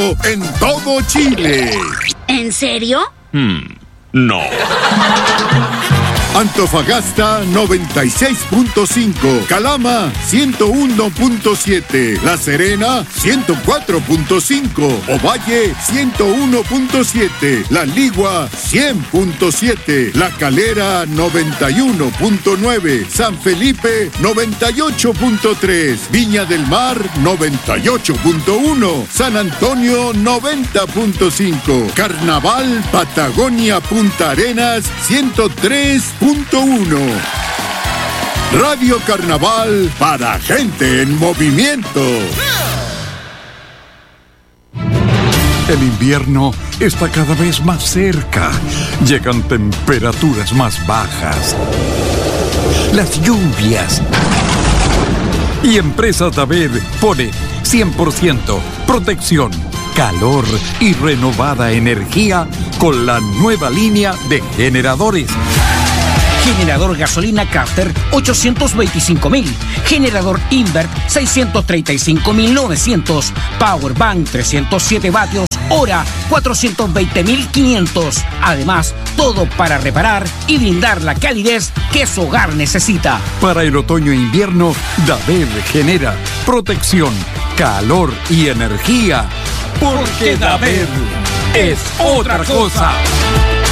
momento en todo Chile. ¿En serio? No. Antofagasta 96.5, Calama 101.7, La Serena 104.5, Ovalle 101.7, La Ligua 100.7, La Calera 91.9, San Felipe 98.3, Viña del Mar 98.1, San Antonio 90.5, Carnaval Patagonia Punta Arenas 103.1. Radio Carnaval para gente en movimiento. El invierno está cada vez más cerca. Llegan temperaturas más bajas. Las lluvias. Y Empresas David pone 100% protección, calor y renovada energía con la nueva línea de generadores. Generador gasolina Carter 825.000, generador Invert 635.900, Powerbank 307 vatios, hora 420.500. Además, todo para reparar y brindar la calidez que su hogar necesita. Para el otoño e invierno, David genera protección, calor y energía. Porque David es otra cosa.